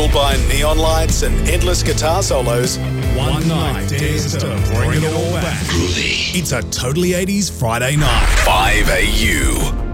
Fueled by neon lights and endless guitar solos, One night dares to bring it all back. It's a Totally 80s Friday night. 5AU.